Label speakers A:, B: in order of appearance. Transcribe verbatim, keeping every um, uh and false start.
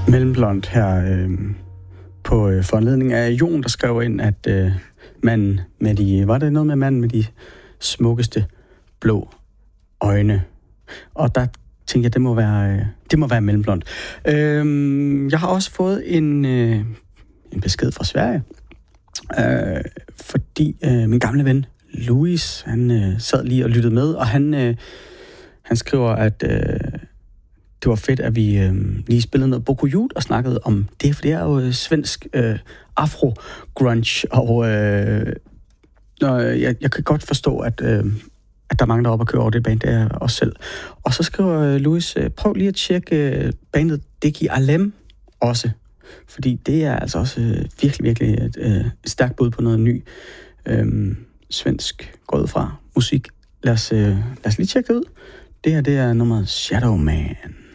A: Mellemblond her øh, på øh, foranledning af Jon, der skrev ind, at øh, manden med de... Var det noget med manden med de smukkeste blå øjne? Og der tænkte jeg, det må være, øh, det må være Mellemblond. Øh, jeg har også fået en, øh, en besked fra Sverige, øh, fordi øh, min gamle ven Louis, han øh, sad lige og lyttede med, og han, øh, han skriver, at... Øh, det var fedt, at vi øh, lige spillede noget Boku og snakkede om det, for det er jo øh, svensk øh, afro-grunge, og øh, øh, jeg, jeg kan godt forstå, at, øh, at der er mange, der er oppe og kører over det band, det er også selv. Og så skriver øh, Louis, øh, prøv lige at tjekke øh, bandet Deki Alem også, fordi det er altså også øh, virkelig, virkelig et, øh, et stærkt bud på noget ny øh, svensk gået fra musik. Lad os, øh, lad os lige tjekke det ud. Det her, det er nummeret Shadow Man.